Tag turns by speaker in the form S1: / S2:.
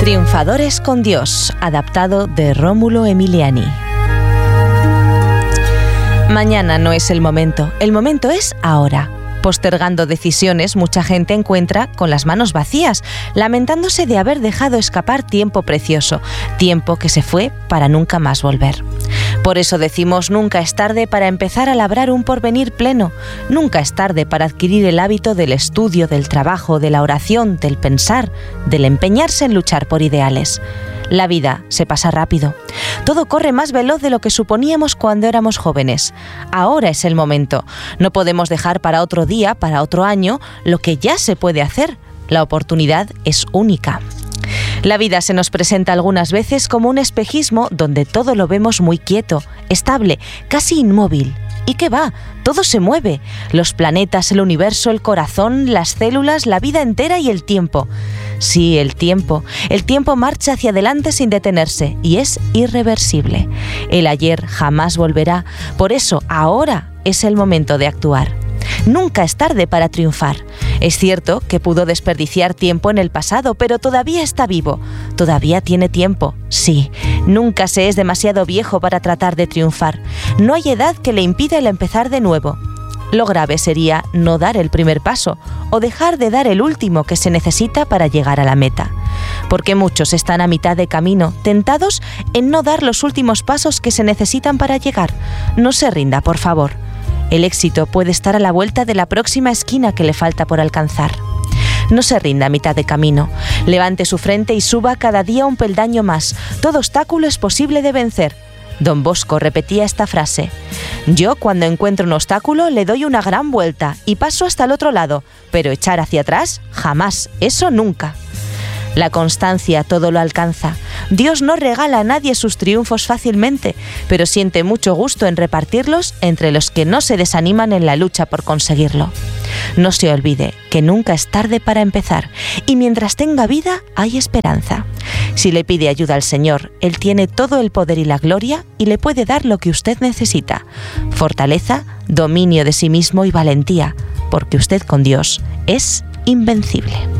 S1: Triunfadores con Dios, adaptado de Rómulo Emiliani. Mañana no es el momento es ahora. Postergando decisiones, mucha gente encuentra con las manos vacías, lamentándose de haber dejado escapar tiempo precioso, tiempo que se fue para nunca más volver. Por eso decimos, nunca es tarde para empezar a labrar un porvenir pleno, nunca es tarde para adquirir el hábito del estudio, del trabajo, de la oración, del pensar, del empeñarse en luchar por ideales. La vida se pasa rápido. Todo corre más veloz de lo que suponíamos cuando éramos jóvenes. Ahora es el momento. No podemos dejar para otro día, para otro año, lo que ya se puede hacer. La oportunidad es única. La vida se nos presenta algunas veces como un espejismo donde todo lo vemos muy quieto, estable, casi inmóvil. ¿Y qué va? Todo se mueve. Los planetas, el universo, el corazón, las células, la vida entera y el tiempo. Sí, el tiempo. El tiempo marcha hacia adelante sin detenerse y es irreversible. El ayer jamás volverá. Por eso, ahora es el momento de actuar. Nunca es tarde para triunfar. Es cierto que pudo desperdiciar tiempo en el pasado, pero todavía está vivo. Todavía tiene tiempo. Sí, nunca se es demasiado viejo para tratar de triunfar. No hay edad que le impida el empezar de nuevo. Lo grave sería no dar el primer paso o dejar de dar el último que se necesita para llegar a la meta. Porque muchos están a mitad de camino, tentados en no dar los últimos pasos que se necesitan para llegar. No se rinda, por favor. El éxito puede estar a la vuelta de la próxima esquina que le falta por alcanzar. No se rinda a mitad de camino. Levante su frente y suba cada día un peldaño más. Todo obstáculo es posible de vencer. Don Bosco repetía esta frase. Yo, cuando encuentro un obstáculo, le doy una gran vuelta y paso hasta el otro lado, pero echar hacia atrás, jamás, eso nunca. La constancia todo lo alcanza. Dios no regala a nadie sus triunfos fácilmente, pero siente mucho gusto en repartirlos entre los que no se desaniman en la lucha por conseguirlo. No se olvide que nunca es tarde para empezar y mientras tenga vida hay esperanza. Si le pide ayuda al Señor, Él tiene todo el poder y la gloria y le puede dar lo que usted necesita: fortaleza, dominio de sí mismo y valentía, porque usted con Dios es invencible.